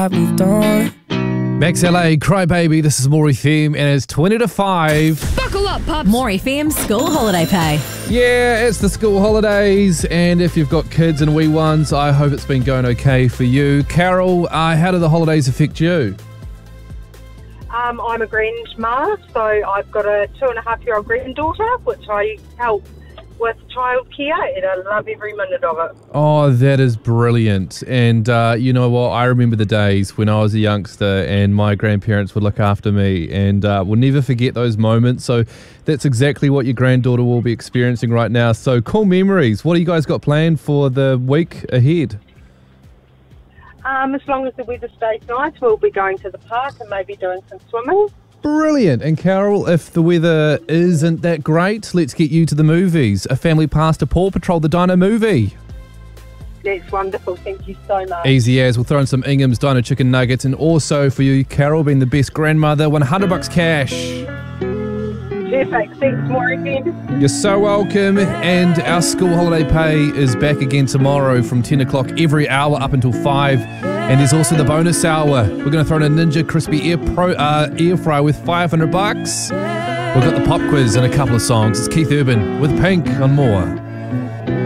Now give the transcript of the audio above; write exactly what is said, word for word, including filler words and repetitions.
I've moved on. Max L A, Crybaby, this is More F M, and it's twenty to five. Buckle up, pups. More F M school holiday pay. Yeah, it's the school holidays, and if you've got kids and wee ones, I hope it's been going okay for you. Carol, uh, how do the holidays affect you? Um, I'm a grandma, so I've got a two and a half year old granddaughter, which I help with childcare, and I love every minute of it. Oh, that is brilliant. And uh, you know what? I remember the days when I was a youngster and my grandparents would look after me, and uh, we'll never forget those moments. So that's exactly what your granddaughter will be experiencing right now. So cool memories. What do you guys got planned for the week ahead? Um, as long as the weather stays nice, we'll be going to the park and maybe doing some swimming. Brilliant. And Carol, if the weather isn't that great, let's get you to the movies. A family pass to Paw Patrol, the Dino movie. That's wonderful. Thank you so much. Easy as. We'll throw in some Ingham's Dino chicken nuggets, and also for you, Carol, being the best grandmother, one hundred bucks cash. Perfect. Thanks, Morgan. You're so welcome. And our school holiday pay is back again tomorrow from ten o'clock every hour up until five. And there's also the bonus hour. We're going to throw in a Ninja Crispy Air Pro uh, air fryer with five hundred bucks. We've got the pop quiz and a couple of songs. It's Keith Urban with Pink on More.